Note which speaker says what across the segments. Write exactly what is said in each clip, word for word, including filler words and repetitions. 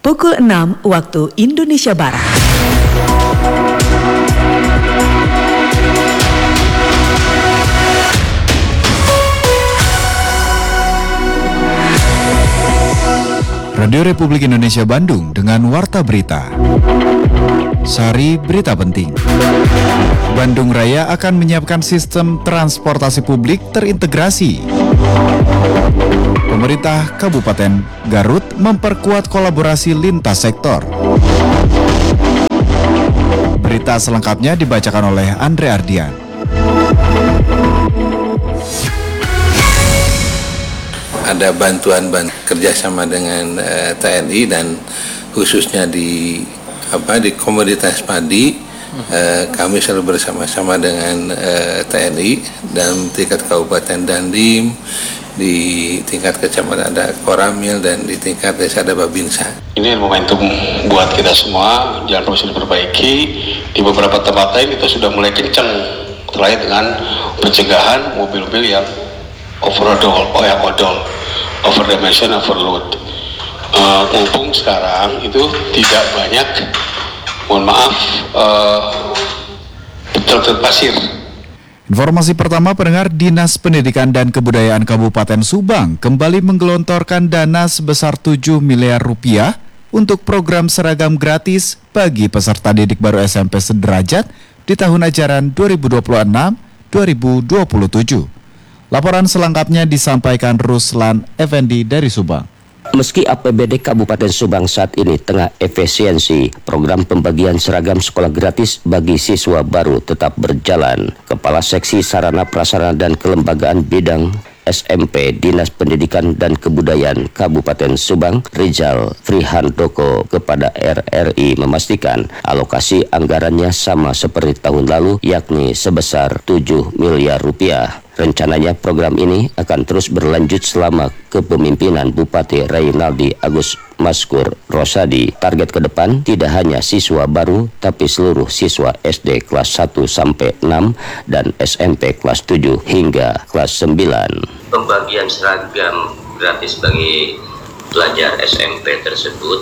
Speaker 1: pukul enam waktu Indonesia Barat.
Speaker 2: Radio Republik Indonesia Bandung dengan Warta Berita. Sari Berita Penting. Bandung Raya akan menyiapkan sistem transportasi publik terintegrasi. Pemerintah Kabupaten Garut memperkuat kolaborasi lintas sektor. Berita selengkapnya dibacakan oleh Andre Ardian.
Speaker 3: Ada bantuan bantuan kerjasama dengan uh, T N I dan khususnya di apa di komoditas padi, uh, kami selalu bersama-sama dengan uh, T N I dan tingkat kabupaten Dandim, di tingkat kecamatan ada Koramil dan di tingkat desa ada Babinsa.
Speaker 4: Ini momentum buat kita semua, jalan terus diperbaiki. Di beberapa tempat lain kita sudah mulai kencang terkait dengan pencegahan mobil-mobil yang overodol, oh yang odol, overdimension, overload. Uh, mumpung sekarang itu tidak banyak, mohon maaf, uh, truk pasir.
Speaker 2: Informasi pertama, pendengar, Dinas Pendidikan dan Kebudayaan Kabupaten Subang kembali menggelontorkan dana sebesar tujuh miliar rupiah untuk program seragam gratis bagi peserta didik baru S M P sederajat di tahun ajaran dua ribu dua puluh enam dua ribu dua puluh tujuh. Laporan selengkapnya disampaikan Ruslan Effendi dari Subang.
Speaker 5: Meski A P B D Kabupaten Subang saat ini tengah efisiensi, program pembagian seragam sekolah gratis bagi siswa baru tetap berjalan. Kepala Seksi Sarana Prasarana dan Kelembagaan Bidang S M P Dinas Pendidikan dan Kebudayaan Kabupaten Subang, Rizal Frihandoko, kepada R R I memastikan alokasi anggarannya sama seperti tahun lalu, yakni sebesar tujuh miliar rupiah. Rencananya program ini akan terus berlanjut selama kepemimpinan Bupati Reynaldi Agus Maskur Rosadi. Target ke depan tidak hanya siswa baru, tapi seluruh siswa S D kelas satu sampai enam dan S M P kelas tujuh hingga kelas sembilan.
Speaker 6: Pembagian seragam gratis bagi pelajar S M P tersebut,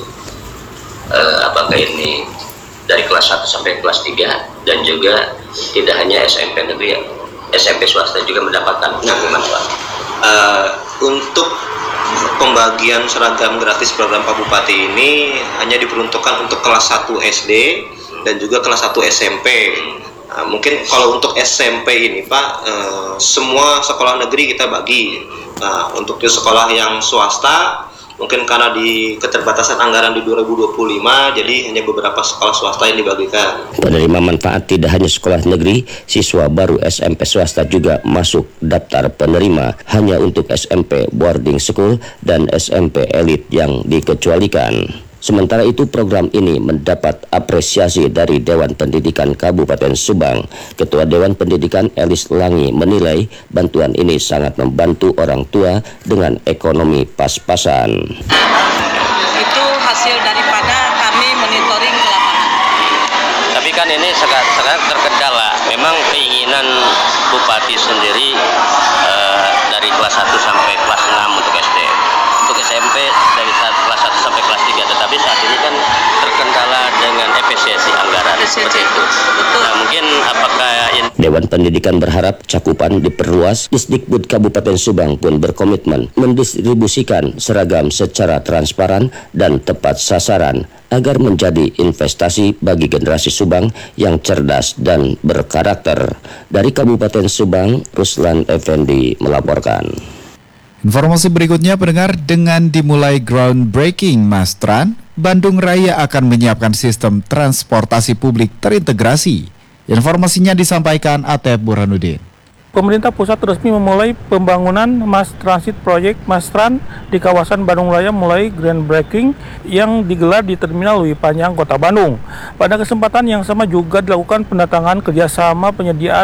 Speaker 6: eh, apakah ini dari kelas satu sampai kelas tiga dan juga tidak hanya S M P negeri, S M P swasta juga mendapatkan penanggungan, Pak.
Speaker 7: Uh, untuk pembagian seragam gratis program Pak Bupati ini hanya diperuntukkan untuk kelas satu S D dan juga kelas satu S M P. Nah, mungkin kalau untuk S M P ini, Pak, uh, semua sekolah negeri kita bagi. Nah, untuk di sekolah yang swasta, mungkin karena di keterbatasan anggaran di dua ribu dua puluh lima, jadi hanya beberapa sekolah swasta yang dibagikan.
Speaker 5: Penerima manfaat tidak hanya sekolah negeri, siswa baru S M P swasta juga masuk daftar penerima, hanya untuk S M P boarding school dan S M P elit yang dikecualikan. Sementara itu, program ini mendapat apresiasi dari Dewan Pendidikan Kabupaten Subang. Ketua Dewan Pendidikan Elis Langi menilai bantuan ini sangat membantu orang tua dengan ekonomi pas-pasan.
Speaker 8: Itu hasil daripada kami monitoring ke lapangan.
Speaker 9: Tapi kan ini sekarang, sekarang terkendala. Memang keinginan Bupati sendiri eh, dari kelas satu sampai kelas enam untuk S D. Untuk S M P dari kelas satu sampai kelas tiga, tetapi saat ini kan terkendala dengan efisiensi anggaran. Seperti itu. Betul. Nah, mungkin apakah in-
Speaker 5: Dewan Pendidikan berharap cakupan diperluas. Disdikbud Kabupaten Subang pun berkomitmen mendistribusikan seragam secara transparan dan tepat sasaran agar menjadi investasi bagi generasi Subang yang cerdas dan berkarakter. Dari Kabupaten Subang, Ruslan Effendi melaporkan.
Speaker 2: Informasi berikutnya, pendengar, dengan dimulai groundbreaking Mastran, Bandung Raya akan menyiapkan sistem transportasi publik terintegrasi. Informasinya disampaikan Atep Burhanuddin.
Speaker 10: Pemerintah pusat resmi memulai pembangunan Mass Transit Project Mastran di kawasan Bandung Raya mulai groundbreaking yang digelar di Terminal Lewi Panjang, Kota Bandung. Pada kesempatan yang sama juga dilakukan pendatangan kerjasama penyediaan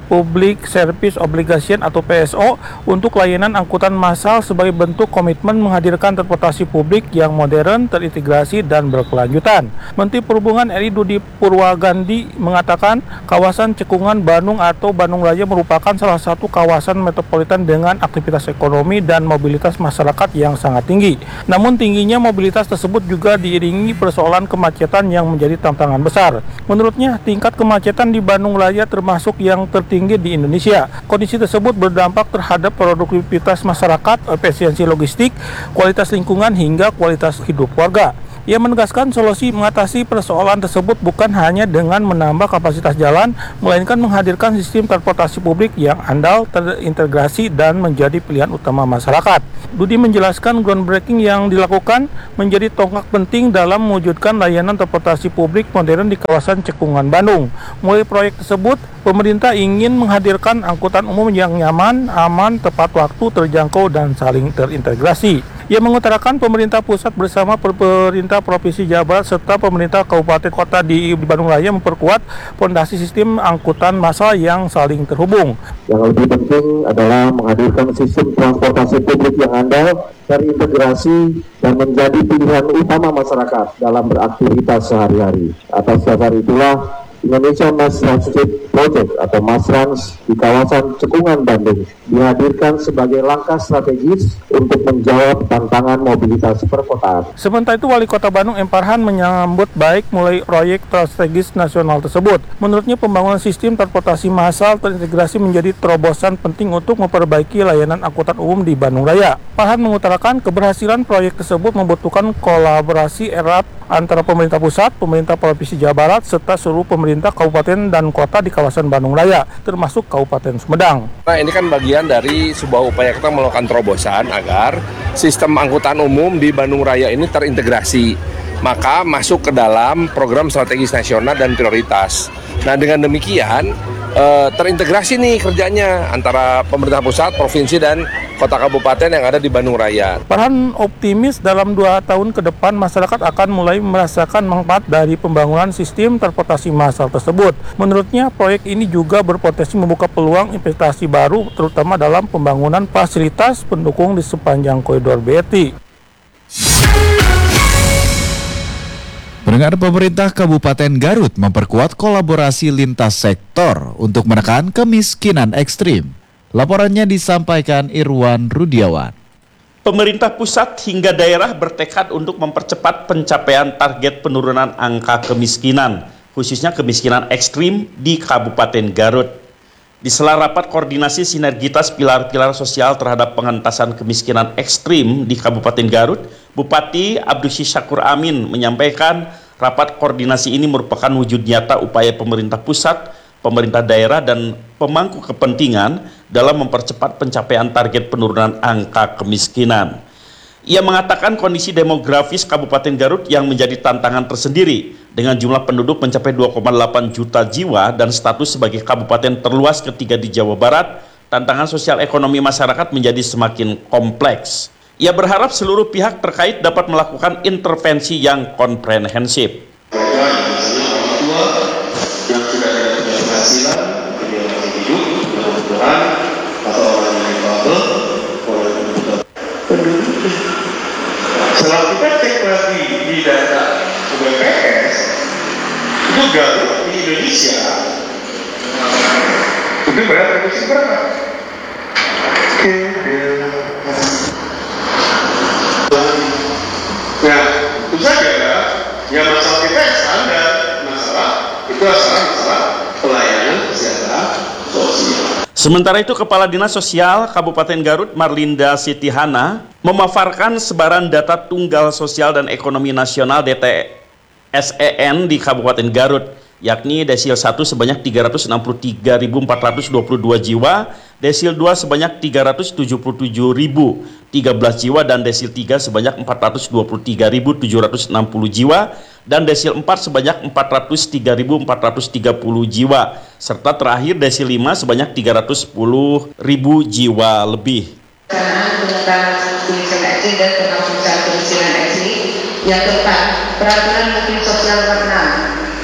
Speaker 10: Public Service Obligation atau P S O untuk layanan angkutan massal sebagai bentuk komitmen menghadirkan transportasi publik yang modern, terintegrasi, dan berkelanjutan. Menteri Perhubungan R I Budi Purwagandi mengatakan kawasan Cekungan Bandung atau Bandung Raya merupakan salah satu kawasan metropolitan dengan aktivitas ekonomi dan mobilitas masyarakat yang sangat tinggi. Namun tingginya mobilitas tersebut juga diiringi persoalan kemacetan yang menjadi tantangan besar. Menurutnya, tingkat kemacetan di Bandung Raya termasuk yang tertinggi di Indonesia. Kondisi tersebut berdampak terhadap produktivitas masyarakat, efisiensi logistik, kualitas lingkungan, hingga kualitas hidup warga. Ia menegaskan solusi mengatasi persoalan tersebut bukan hanya dengan menambah kapasitas jalan, melainkan menghadirkan sistem transportasi publik yang andal, terintegrasi, dan menjadi pilihan utama masyarakat. Budi menjelaskan groundbreaking yang dilakukan menjadi tonggak penting dalam mewujudkan layanan transportasi publik modern di kawasan Cekungan Bandung. Mulai proyek tersebut, pemerintah ingin menghadirkan angkutan umum yang nyaman, aman, tepat waktu, terjangkau, dan saling terintegrasi. Ia mengutarakan pemerintah pusat bersama pemerintah Provinsi Jawa Barat serta pemerintah kabupaten kota di Bandung Raya memperkuat fondasi sistem angkutan massal yang saling terhubung.
Speaker 11: Yang lebih penting adalah menghadirkan sistem transportasi publik yang andal, terintegrasi, dan menjadi pilihan utama masyarakat dalam beraktivitas sehari-hari. Atas dasar itulah Indonesia Mass Transit Project atau Masrans di kawasan Cekungan Bandung dihadirkan sebagai langkah strategis untuk menjawab tantangan mobilitas perkotaan.
Speaker 10: Sementara itu, Wali Kota Bandung M. Farhan menyambut baik mulai proyek strategis nasional tersebut. Menurutnya, pembangunan sistem transportasi massal terintegrasi menjadi terobosan penting untuk memperbaiki layanan angkutan umum di Bandung Raya. Farhan mengutarakan keberhasilan proyek tersebut membutuhkan kolaborasi erat antara pemerintah pusat, pemerintah Provinsi Jawa Barat, serta seluruh pemerintah kabupaten dan kota di kawasan Bandung Raya, termasuk Kabupaten Sumedang.
Speaker 12: Nah, ini kan bagian dari sebuah upaya kita melakukan terobosan agar sistem angkutan umum di Bandung Raya ini terintegrasi, maka masuk ke dalam program strategis nasional dan prioritas. Nah, dengan demikian eh, terintegrasi nih kerjanya antara pemerintah pusat, provinsi, dan kota kabupaten yang ada di Bandung Raya.
Speaker 10: Farhan optimis dalam dua tahun ke depan masyarakat akan mulai merasakan manfaat dari pembangunan sistem transportasi massal tersebut. Menurutnya, proyek ini juga berpotensi membuka peluang investasi baru, terutama dalam pembangunan fasilitas pendukung di sepanjang koridor B R T.
Speaker 2: Pendengar, pemerintah Kabupaten Garut memperkuat kolaborasi lintas sektor untuk menekan kemiskinan ekstrim. Laporannya disampaikan Irwan Rudiawan.
Speaker 13: Pemerintah pusat hingga daerah bertekad untuk mempercepat pencapaian target penurunan angka kemiskinan, khususnya kemiskinan ekstrim di Kabupaten Garut. Di sela rapat koordinasi sinergitas pilar-pilar sosial terhadap pengentasan kemiskinan ekstrim di Kabupaten Garut, Bupati Abdusi Syakur Amin menyampaikan rapat koordinasi ini merupakan wujud nyata upaya pemerintah pusat, pemerintah daerah, dan pemangku kepentingan dalam mempercepat pencapaian target penurunan angka kemiskinan. Ia mengatakan kondisi demografis Kabupaten Garut yang menjadi tantangan tersendiri dengan jumlah penduduk mencapai dua koma delapan juta jiwa dan status sebagai kabupaten terluas ketiga di Jawa Barat, tantangan sosial ekonomi masyarakat menjadi semakin kompleks. Ia berharap seluruh pihak terkait dapat melakukan intervensi yang komprehensif.
Speaker 14: Yang sudah ada penghasilan, dia masih hidup, dengan kebutuhan, atau orang yang difabel, oleh penduduk. Setelah kita cek lagi di data B P S, itu Garut di Indonesia, itu berapa reduksi berapa? Nah, itu saja ya, yang masalah kita standar, masalah itu adalah masalah pelayanan kesehatan sosial.
Speaker 13: Sementara itu, Kepala Dinas Sosial Kabupaten Garut Marlinda Sitihana memaparkan sebaran data Tunggal Sosial dan Ekonomi Nasional D T S E N di Kabupaten Garut, yakni desil satu sebanyak tiga ratus enam puluh tiga ribu empat ratus dua puluh dua jiwa, desil dua sebanyak tiga ratus tujuh puluh tujuh ribu tiga belas jiwa, dan desil tiga sebanyak empat ratus dua puluh tiga ribu tujuh ratus enam puluh jiwa, dan desil empat sebanyak empat ratus tiga ribu empat ratus tiga puluh jiwa, serta terakhir desil lima sebanyak tiga ratus sepuluh ribu jiwa lebih.
Speaker 15: Tentang kemiskinan ekstrim dan penghapusan kemiskinan ekstrim yang keempat, peraturan Menteri Sosial nomor enam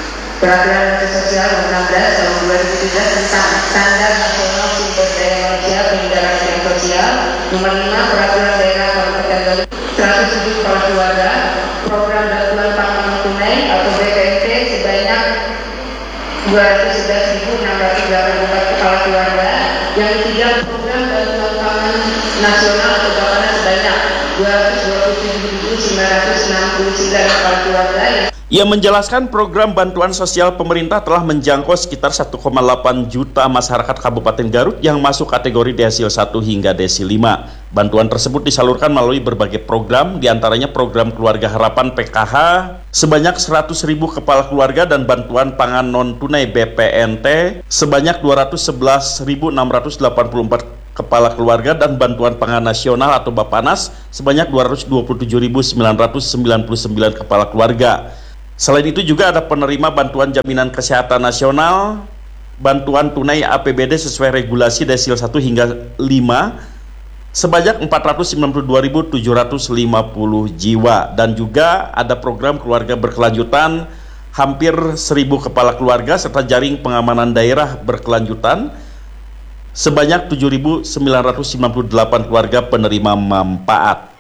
Speaker 15: Peraturan Menteri Sosial nomor enam belas tahun dua ribu tujuh belas tentang standar nasional sumber daya manusia penyelenggara kementerian sosial. Nomor lima Peraturan Daerah Kabupaten Garut seratus tujuh kepala keluarga, program bantuan pangan non tunai atau B P N T sebanyak dua ratus sebelas ribu enam ratus delapan puluh empat kepala keluarga. Yang ketiga program bantuan pangan nasional atau Bapana sebanyak dua ratus dua puluh tujuh ribu sembilan ratus enam puluh sembilan kepala keluarga.
Speaker 13: Ia menjelaskan program bantuan sosial pemerintah telah menjangkau sekitar satu koma delapan juta masyarakat Kabupaten Garut yang masuk kategori desil satu hingga desil lima. Bantuan tersebut disalurkan melalui berbagai program, diantaranya program Keluarga Harapan P K H sebanyak seratus ribu kepala keluarga dan bantuan pangan non-tunai B P N T sebanyak dua ratus sebelas ribu enam ratus delapan puluh empat kepala keluarga dan bantuan pangan nasional atau Bapanas sebanyak dua ratus dua puluh tujuh ribu sembilan ratus sembilan puluh sembilan kepala keluarga. Selain itu juga ada penerima bantuan jaminan kesehatan nasional, bantuan tunai A P B D sesuai regulasi desil satu hingga lima sebanyak empat ratus sembilan puluh dua ribu tujuh ratus lima puluh jiwa, dan juga ada program keluarga berkelanjutan hampir seribu kepala keluarga serta jaring pengamanan daerah berkelanjutan sebanyak tujuh ribu sembilan ratus sembilan puluh delapan keluarga penerima manfaat.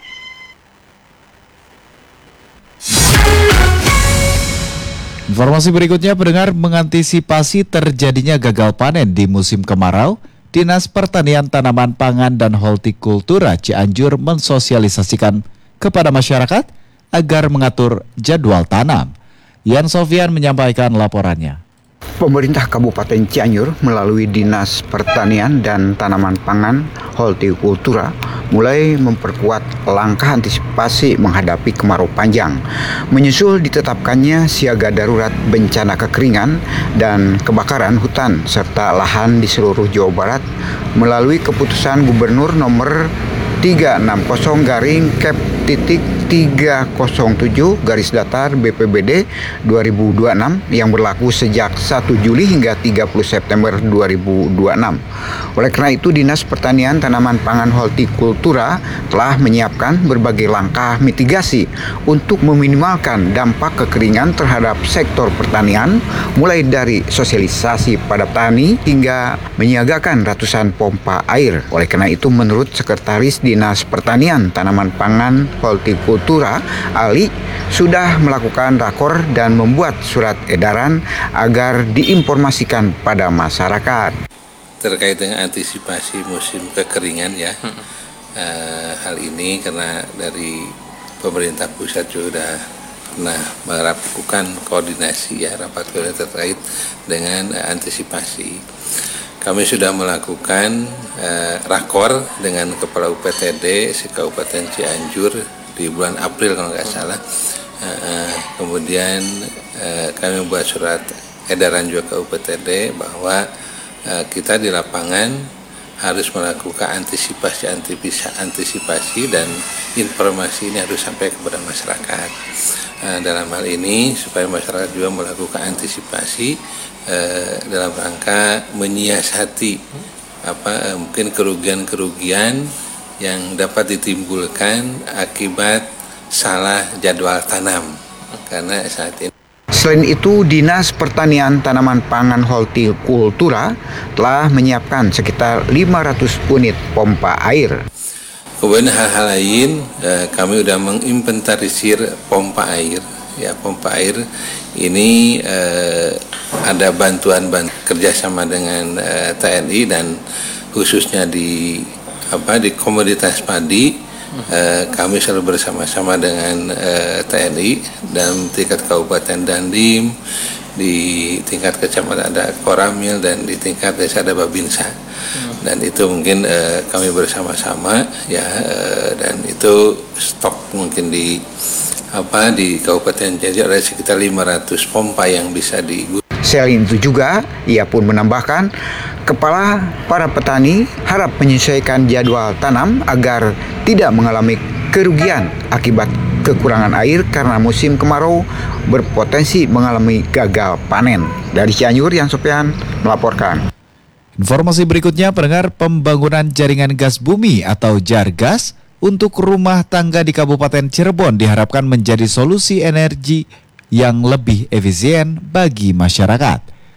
Speaker 2: Informasi berikutnya, pendengar, mengantisipasi terjadinya gagal panen di musim kemarau, Dinas Pertanian Tanaman Pangan dan Hortikultura Cianjur mensosialisasikan kepada masyarakat agar mengatur jadwal tanam. Yan Sofyan menyampaikan laporannya.
Speaker 16: Pemerintah Kabupaten Cianjur melalui Dinas Pertanian dan Tanaman Pangan Hortikultura mulai memperkuat langkah antisipasi menghadapi kemarau panjang, menyusul ditetapkannya siaga darurat bencana kekeringan dan kebakaran hutan serta lahan di seluruh Jawa Barat melalui keputusan Gubernur nomor tiga enam nol garing Kep titik tiga nol tujuh garis datar B P B D dua ribu dua puluh enam yang berlaku sejak satu Juli hingga tiga puluh September dua ribu dua puluh enam. Oleh karena itu, Dinas Pertanian Tanaman Pangan Hortikultura telah menyiapkan berbagai langkah mitigasi untuk meminimalkan dampak kekeringan terhadap sektor pertanian, mulai dari sosialisasi pada petani hingga menyiagakan ratusan pompa air. Oleh karena itu, menurut Sekretaris Dinas Pertanian Tanaman Pangan Hortikultura, Ali, sudah melakukan rakor dan membuat surat edaran agar diinformasikan pada masyarakat.
Speaker 3: Terkait dengan antisipasi musim kekeringan ya, hmm. uh, hal ini karena dari pemerintah pusat sudah pernah melakukan koordinasi ya, rapat koordinasi terkait dengan uh, antisipasi. Kami sudah melakukan uh, rakor dengan Kepala U P T D se-Kabupaten Cianjur di bulan April kalau nggak salah. Uh, uh, kemudian uh, kami membuat surat edaran juga ke U P T D bahwa uh, kita di lapangan harus melakukan antisipasi antisipasi dan informasi ini harus sampai kepada masyarakat. Uh, dalam hal ini supaya masyarakat juga melakukan antisipasi uh, dalam rangka menyiasati apa uh, mungkin kerugian-kerugian yang dapat ditimbulkan akibat salah jadwal tanam karena saat ini.
Speaker 16: Selain itu, Dinas Pertanian Tanaman Pangan Hortikultura telah menyiapkan sekitar lima ratus unit pompa air.
Speaker 3: Kemudian hal-hal lain, eh, kami sudah menginventarisir pompa air. Ya, pompa air ini eh, ada bantuan bantuan kerjasama dengan eh, T N I dan khususnya di apa di komoditas padi. Uh, kami selalu bersama-sama dengan uh, T N I dalam tingkat kabupaten Dandim, di tingkat kecamatan ada Koramil, dan di tingkat desa ada Babinsa. Hmm. Dan itu mungkin uh, kami bersama-sama ya, uh, dan itu stok mungkin di apa di Kabupaten Cianjur ada sekitar lima ratus pompa yang bisa digunakan.
Speaker 16: Selain itu juga, ia pun menambahkan, kepala para petani harap menyesuaikan jadwal tanam agar tidak mengalami kerugian akibat kekurangan air karena musim kemarau berpotensi mengalami gagal panen. Dari Cianjur, Yan Sofyan melaporkan.
Speaker 2: Informasi berikutnya, pendengar, pembangunan jaringan gas bumi atau Jargas untuk rumah tangga di Kabupaten Cirebon diharapkan menjadi solusi energi yang lebih efisien bagi masyarakat.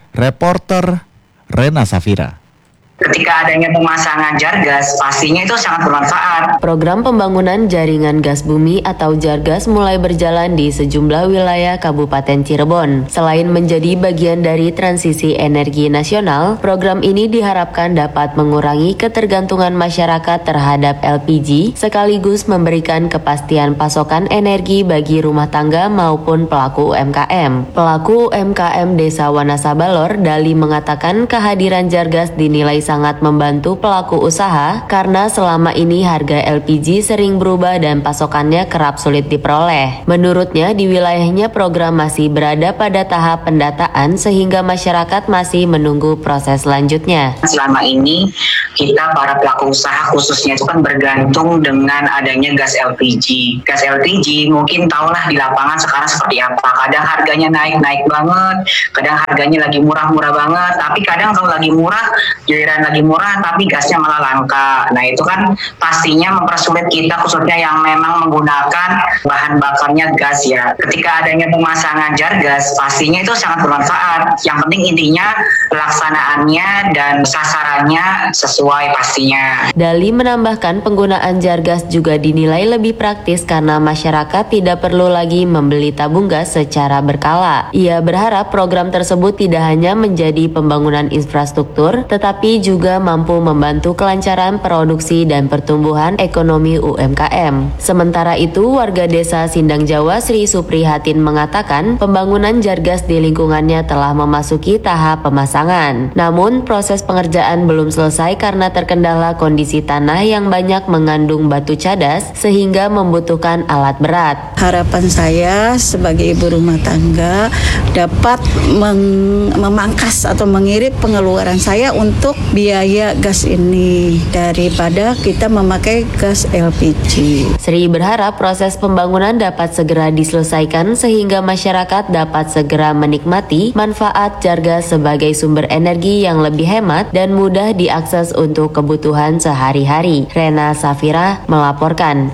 Speaker 2: Reporter Rena Safira.
Speaker 17: Ketika adanya pemasangan jar gas, pastinya itu sangat bermanfaat.
Speaker 18: Program pembangunan jaringan gas bumi atau Jargas mulai berjalan di sejumlah wilayah Kabupaten Cirebon. Selain menjadi bagian dari transisi energi nasional, program ini diharapkan dapat mengurangi ketergantungan masyarakat terhadap L P G, sekaligus memberikan kepastian pasokan energi bagi rumah tangga maupun pelaku U M K M. Pelaku U M K M Desa Wanasabalor, Dali, mengatakan kehadiran Jargas dinilai sangat membantu pelaku usaha karena selama ini harga L P G sering berubah dan pasokannya kerap sulit diperoleh. Menurutnya, di wilayahnya program masih berada pada tahap pendataan sehingga masyarakat masih menunggu proses selanjutnya.
Speaker 17: Selama ini kita para pelaku usaha khususnya itu kan bergantung dengan adanya gas L P G. Gas L P G mungkin tahulah di lapangan sekarang seperti apa. Kadang harganya naik-naik banget, kadang harganya lagi murah-murah banget, tapi kadang kalau lagi murah, giliran lagi murah tapi gasnya malah langka. Nah itu kan pastinya mempersulit kita khususnya yang memang menggunakan bahan bakarnya gas ya. Ketika adanya pemasangan jar gas pastinya itu sangat bermanfaat. Yang penting intinya pelaksanaannya dan sasarannya sesuai pastinya.
Speaker 18: Dali menambahkan penggunaan jar gas juga dinilai lebih praktis karena masyarakat tidak perlu lagi membeli tabung gas secara berkala. Ia berharap program tersebut tidak hanya menjadi pembangunan infrastruktur tetapi juga mampu membantu kelancaran produksi dan pertumbuhan ekonomi U M K M. Sementara itu, warga desa Sindang Jawa Sri Suprihatin mengatakan pembangunan Jargas di lingkungannya telah memasuki tahap pemasangan. Namun, proses pengerjaan belum selesai karena terkendala kondisi tanah yang banyak mengandung batu cadas sehingga membutuhkan alat berat.
Speaker 19: Harapan saya sebagai ibu rumah tangga dapat meng- memangkas atau mengirit pengeluaran saya untuk biaya gas ini daripada kita memakai gas L P G.
Speaker 18: Sri berharap proses pembangunan dapat segera diselesaikan sehingga masyarakat dapat segera menikmati manfaat Jargas sebagai sumber energi yang lebih hemat dan mudah diakses untuk kebutuhan sehari-hari. Rena Safira melaporkan.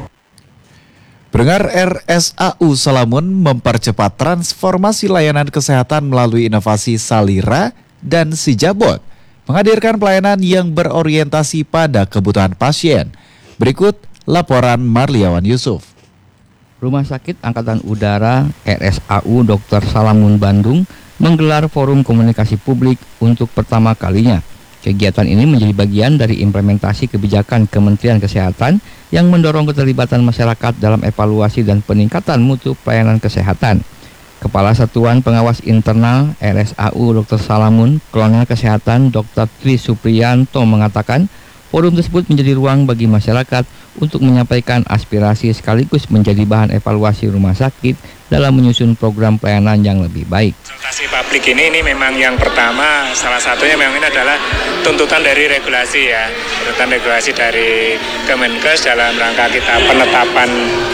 Speaker 2: Pendengar, R S A U Salamun mempercepat transformasi layanan kesehatan melalui inovasi Salira dan Sijabot, menghadirkan pelayanan yang berorientasi pada kebutuhan pasien. Berikut laporan Marliawan Yusuf.
Speaker 20: Rumah Sakit Angkatan Udara R S A U Dokter Salamun Bandung menggelar forum komunikasi publik untuk pertama kalinya. Kegiatan ini menjadi bagian dari implementasi kebijakan Kementerian Kesehatan yang mendorong keterlibatan masyarakat dalam evaluasi dan peningkatan mutu pelayanan kesehatan. Kepala Satuan Pengawas Internal R S A U Dokter Salamun, Kolonel Kesehatan Dokter Tri Supriyanto mengatakan, forum tersebut menjadi ruang bagi masyarakat untuk menyampaikan aspirasi sekaligus menjadi bahan evaluasi rumah sakit dalam menyusun program pelayanan yang lebih baik.
Speaker 10: Konsultasi publik ini ini memang yang pertama, salah satunya memang ini adalah tuntutan dari regulasi ya, tuntutan regulasi dari Kemenkes dalam rangka kita penetapan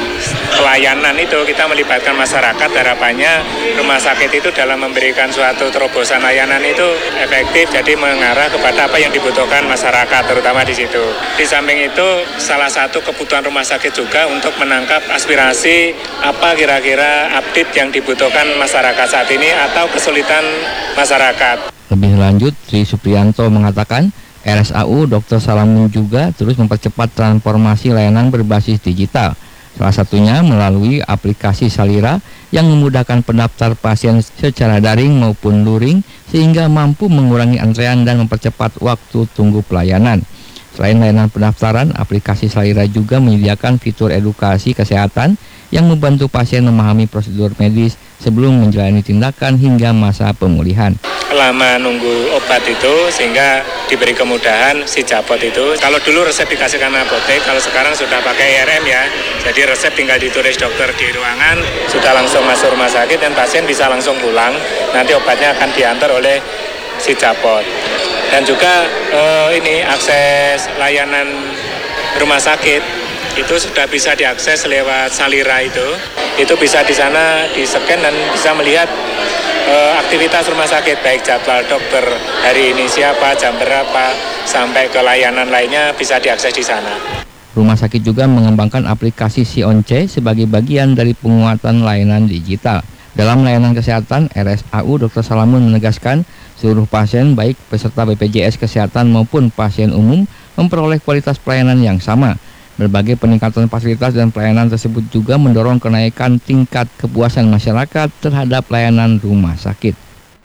Speaker 10: pelayanan itu kita melibatkan masyarakat. Harapannya rumah sakit itu dalam memberikan suatu terobosan layanan itu efektif, jadi mengarah kepada apa yang dibutuhkan masyarakat terutama di situ. Di samping itu salah satu kebutuhan rumah sakit juga untuk menangkap aspirasi apa kira-kira update yang dibutuhkan masyarakat saat ini atau kesulitan masyarakat.
Speaker 20: Lebih lanjut, Tri Supriyanto mengatakan R S A U Dokter Salamun juga terus mempercepat transformasi layanan berbasis digital. Salah satunya melalui aplikasi Salira yang memudahkan pendaftar pasien secara daring maupun luring sehingga mampu mengurangi antrean dan mempercepat waktu tunggu pelayanan. Selain layanan pendaftaran, aplikasi Salira juga menyediakan fitur edukasi kesehatan yang membantu pasien memahami prosedur medis sebelum menjalani tindakan hingga masa pemulihan.
Speaker 10: Lama nunggu obat itu sehingga diberi kemudahan Sijabot itu. Kalau dulu resep dikasihkan apotek, kalau sekarang sudah pakai I R M ya. Jadi resep tinggal ditulis dokter di ruangan, sudah langsung masuk rumah sakit dan pasien bisa langsung pulang. Nanti obatnya akan diantar oleh Sijabot. Dan juga eh, ini akses layanan rumah sakit itu sudah bisa diakses lewat Salira itu. Itu bisa di sana di-scan dan bisa melihat eh, aktivitas rumah sakit, baik jadwal dokter hari ini siapa, jam berapa, sampai ke layanan lainnya bisa diakses di sana.
Speaker 20: Rumah sakit juga mengembangkan aplikasi Sionce sebagai bagian dari penguatan layanan digital. Dalam layanan kesehatan, R S A U Doktor Salamun menegaskan seluruh pasien baik peserta B P J S Kesehatan maupun pasien umum memperoleh kualitas pelayanan yang sama. Berbagai peningkatan fasilitas dan pelayanan tersebut juga mendorong kenaikan tingkat kepuasan masyarakat terhadap layanan rumah sakit.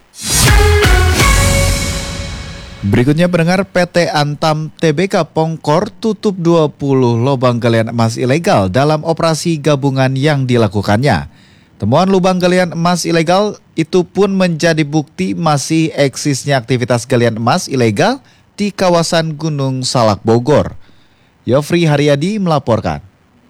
Speaker 2: Berikutnya pendengar, P T Antam T B K Pongkor tutup dua puluh lubang galian emas ilegal dalam operasi gabungan yang dilakukannya. Temuan lubang galian emas ilegal itu pun menjadi bukti masih eksisnya aktivitas galian emas ilegal di kawasan Gunung Salak Bogor. Yofri Haryadi melaporkan.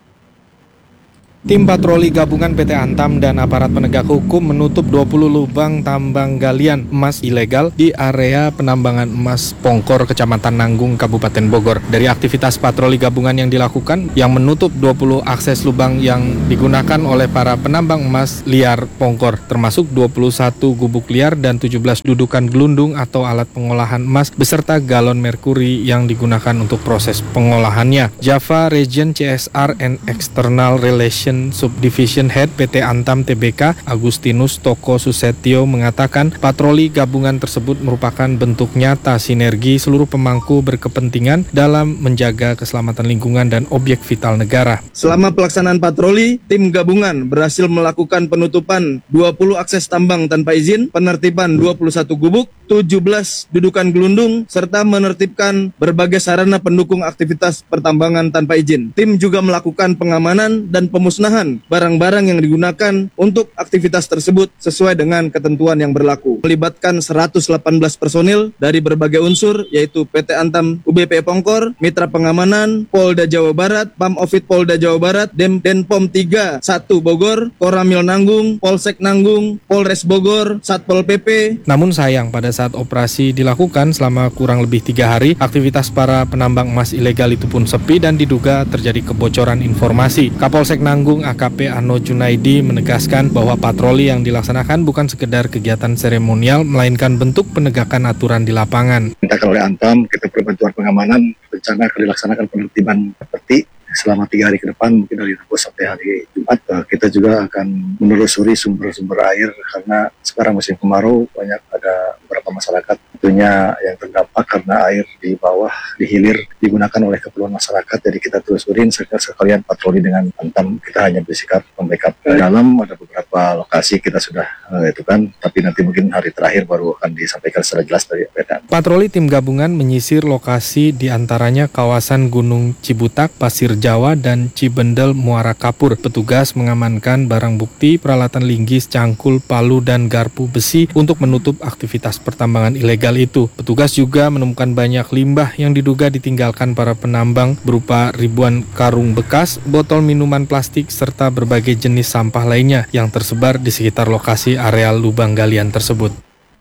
Speaker 10: Tim patroli gabungan P T Antam dan aparat penegak hukum menutup dua puluh lubang tambang galian emas ilegal di area penambangan emas Pongkor, Kecamatan Nanggung, Kabupaten Bogor. Dari aktivitas patroli gabungan yang dilakukan, yang menutup dua puluh akses lubang yang digunakan oleh para penambang emas liar Pongkor, termasuk dua puluh satu gubuk liar dan tujuh belas dudukan gelundung atau alat pengolahan emas beserta galon merkuri yang digunakan untuk proses pengolahannya. Java Region C S R and External Relations Subdivision Head P T Antam T B K Agustinus Toko Susetio mengatakan patroli gabungan tersebut merupakan bentuk nyata sinergi seluruh pemangku berkepentingan dalam menjaga keselamatan lingkungan dan objek vital negara.
Speaker 21: Selama pelaksanaan patroli, tim gabungan berhasil melakukan penutupan dua puluh akses tambang tanpa izin, penertiban dua puluh satu gubuk, tujuh belas dudukan gelundung, serta menertibkan berbagai sarana pendukung aktivitas pertambangan tanpa izin. Tim juga melakukan pengamanan dan pemusnahan barang-barang yang digunakan untuk aktivitas tersebut sesuai dengan ketentuan yang berlaku. Melibatkan seratus delapan belas personil dari berbagai unsur, yaitu P T Antam U B P Pongkor, Mitra Pengamanan, Polda Jawa Barat, Pamofit Polda Jawa Barat, Dem Denpom tiga satu Bogor, Koramil Nanggung, Polsek Nanggung, Polres Bogor, Satpol P P.
Speaker 10: Namun sayang, pada saat operasi dilakukan selama kurang lebih tiga hari, aktivitas para penambang emas ilegal itu pun sepi dan diduga terjadi kebocoran informasi. Kapolsek Nanggung A K P Ano Junaidi menegaskan bahwa patroli yang dilaksanakan bukan sekedar kegiatan seremonial, melainkan bentuk penegakan aturan di lapangan.
Speaker 22: Mintakan oleh Antam, kita perbantuan pengamanan, rencana akan dilaksanakan penertiban seperti selama tiga hari ke depan, mungkin dari Rabu sampai hari Jumat. Kita juga akan menelusuri sumber-sumber air karena sekarang musim kemarau, banyak ada beberapa masyarakat tentunya yang terdampak karena air di bawah di hilir digunakan oleh keperluan masyarakat. Jadi kita telusurin sekalian patroli dengan Antam, kita hanya bersikap membackup. Dalam ada beberapa lokasi kita sudah uh, itu kan, tapi nanti mungkin hari terakhir baru akan disampaikan secara jelas dari P T.
Speaker 10: Patroli tim gabungan menyisir lokasi diantaranya kawasan Gunung Cibutak, Pasir Jawa, dan Cibendel Muara Kapur. Petugas mengamankan barang bukti, peralatan linggis, cangkul, palu, dan garpu besi untuk menutup aktivitas pertambangan ilegal itu. Petugas juga menemukan banyak limbah yang diduga ditinggalkan para penambang berupa ribuan karung bekas, botol minuman plastik, serta berbagai jenis sampah lainnya yang tersebar di sekitar lokasi areal lubang galian tersebut.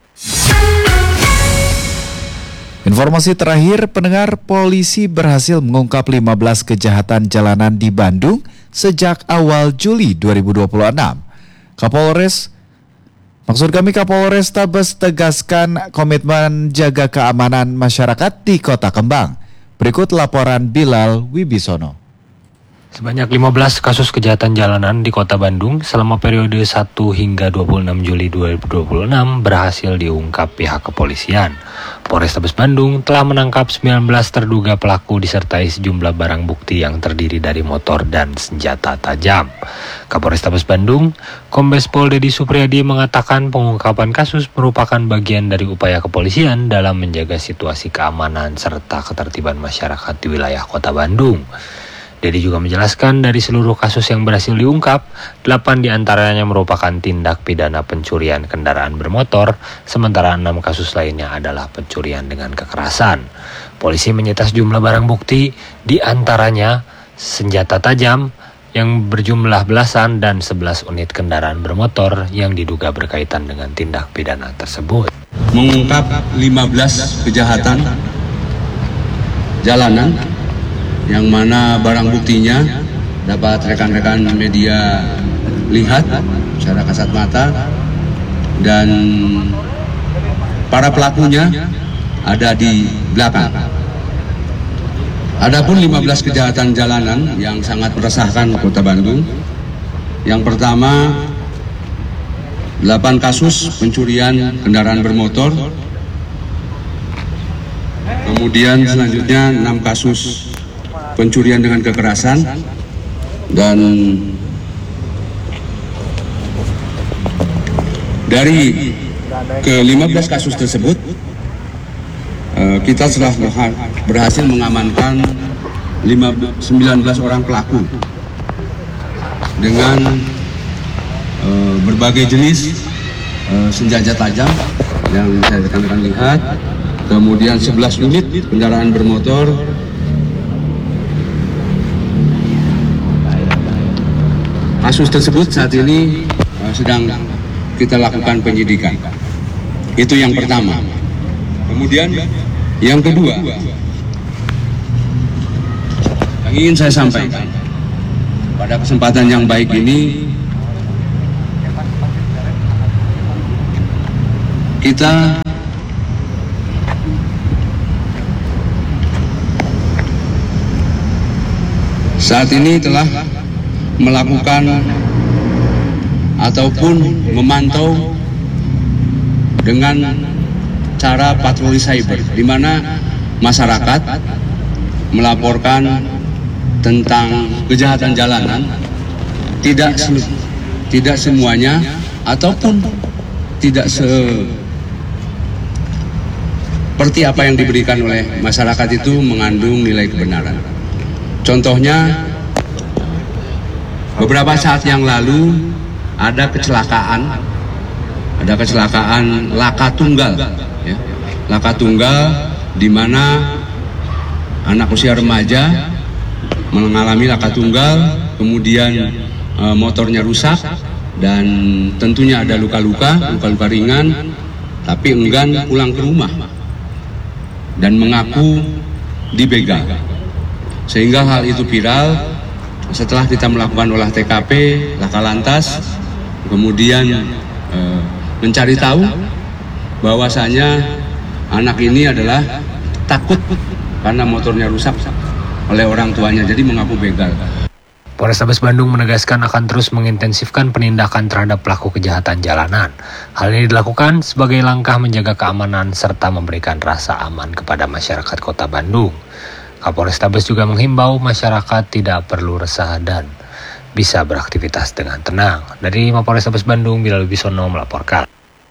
Speaker 2: Informasi terakhir, pendengar, polisi berhasil mengungkap lima belas kejahatan jalanan di Bandung sejak awal Juli dua ribu dua puluh enam. Kapolres, maksud kami Kapolres Tabes tegaskan komitmen jaga keamanan masyarakat di Kota Kembang. Berikut laporan Bilal Wibisono.
Speaker 23: Sebanyak lima belas kasus kejahatan jalanan di Kota Bandung selama periode satu hingga dua puluh enam Juli dua ribu dua puluh enam berhasil diungkap pihak kepolisian. Polrestabes Bandung telah menangkap sembilan belas terduga pelaku disertai sejumlah barang bukti yang terdiri dari motor dan senjata tajam. Kapolrestabes Bandung, Kombes Pol Dedi Supriyadi mengatakan pengungkapan kasus merupakan bagian dari upaya kepolisian dalam menjaga situasi keamanan serta ketertiban masyarakat di wilayah Kota Bandung. Dedi juga menjelaskan dari seluruh kasus yang berhasil diungkap, delapan diantaranya merupakan tindak pidana pencurian kendaraan bermotor, sementara enam kasus lainnya adalah pencurian dengan kekerasan. Polisi menyita sejumlah barang bukti, diantaranya senjata tajam yang berjumlah belasan dan sebelas unit kendaraan bermotor yang diduga berkaitan dengan tindak pidana tersebut.
Speaker 24: Mengungkap lima belas kejahatan jalanan yang mana barang buktinya dapat rekan-rekan media lihat secara kasat mata, dan para pelakunya ada di belakang. Adapun lima belas kejahatan jalanan yang sangat meresahkan Kota Bandung. Yang pertama, delapan kasus pencurian kendaraan bermotor. Kemudian selanjutnya enam kasus pencurian dengan kekerasan. Dan dari ke lima belas kasus tersebut, kita telah berhasil mengamankan sembilan belas orang pelaku dengan uh, berbagai jenis uh, senjata tajam yang saya akan lihat, kemudian sebelas unit kendaraan bermotor, kasus tersebut saat ini uh, sedang kita lakukan penyidikan. Itu yang pertama. Kemudian yang kedua yang ingin saya sampaikan pada kesempatan yang baik ini, kita saat ini telah melakukan ataupun memantau dengan cara patroli cyber, di mana masyarakat melaporkan tentang kejahatan jalanan, tidak se tidak semuanya ataupun tidak se seperti apa yang diberikan oleh masyarakat itu mengandung nilai kebenaran. Contohnya, beberapa saat yang lalu ada kecelakaan, ada kecelakaan laka tunggal, ya. Laka tunggal di mana anak usia remaja mengalami laka tunggal, kemudian e, motornya rusak dan tentunya ada luka-luka, luka-luka ringan, tapi enggan pulang ke rumah dan mengaku dibegal. Sehingga hal itu viral. Setelah kita melakukan olah T K P, laka lantas, kemudian e, mencari tahu bahwasanya anak ini adalah takut karena motornya rusak oleh orang tuanya, jadi mengaku begal.
Speaker 23: Polrestabes Bandung menegaskan akan terus mengintensifkan penindakan terhadap pelaku kejahatan jalanan. Hal ini dilakukan sebagai langkah menjaga keamanan serta memberikan rasa aman kepada masyarakat Kota Bandung. Kapolrestabes juga menghimbau masyarakat tidak perlu resah dan bisa beraktivitas dengan tenang. Dari Mapolrestabes Bandung, Bilal Wibisono melaporkan.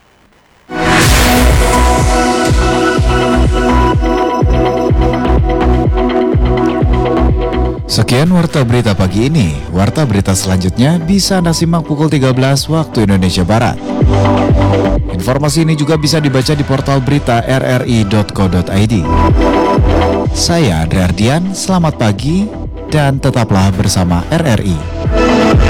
Speaker 2: Sekian Warta Berita pagi ini. Warta Berita selanjutnya bisa Anda simak pukul tiga belas waktu Indonesia Barat. Informasi ini juga bisa dibaca di portal berita r r i dot co dot i d. Saya Andre Ardian, selamat pagi dan tetaplah bersama R R I.